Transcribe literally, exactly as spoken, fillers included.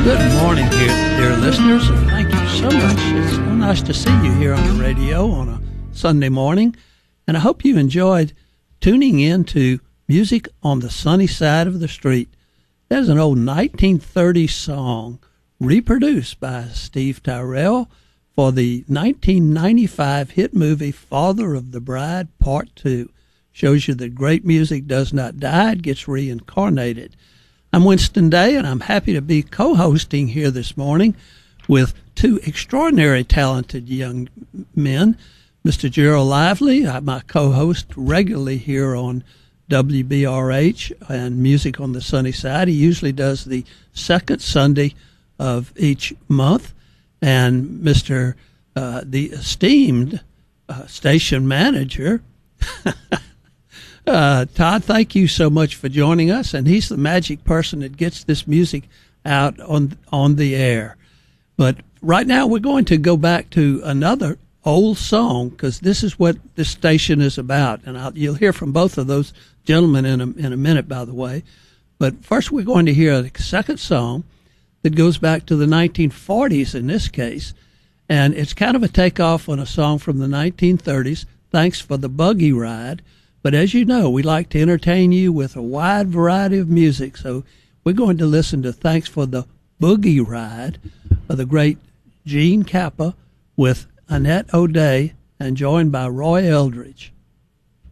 Good morning, dear, dear listeners, and thank you so much. It's so nice to see you here on the radio on a Sunday morning, and I hope you enjoyed tuning in to Music on the Sunny Side of the Street. There's an old nineteen thirties song reproduced by Steve Tyrell for the nineteen ninety-five hit movie Father of the Bride Part two. Shows you that great music does not die, it gets reincarnated. I'm Winston Day, and I'm happy to be co-hosting here this morning with two extraordinary talented young men. Mister Gerald Lively, my co-host regularly here on W B R H and Music on the Sunny Side. He usually does the second Sunday of each month. And Mister Uh, the esteemed uh, station manager, Uh, Todd, thank you so much for joining us, and he's the magic person that gets this music out on on the air. But right now we're going to go back to another old song, because this is what this station is about, and I'll, you'll hear from both of those gentlemen in a, in a minute, by the way. But first we're going to hear a second song that goes back to the nineteen forties in this case, and it's kind of a takeoff on a song from the nineteen thirties, Thanks for the Buggy Ride. But as you know, we like to entertain you with a wide variety of music, so we're going to listen to Thanks for the Boogie Ride of the great Gene Kappa with Annette O'Day and joined by Roy Eldridge.